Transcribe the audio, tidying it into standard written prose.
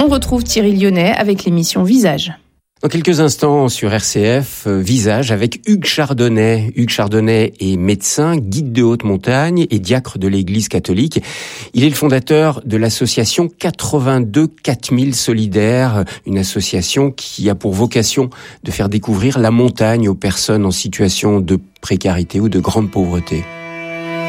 On retrouve Thierry Lyonnais avec l'émission Visage. Dans quelques instants sur RCF, Visage avec Hugues Chardonnay. Hugues Chardonnay est médecin, guide de haute montagne et diacre de l'Église catholique. Il est le fondateur de l'association 82 4000 Solidaires, une association qui a pour vocation de faire découvrir la montagne aux personnes en situation de précarité ou de grande pauvreté.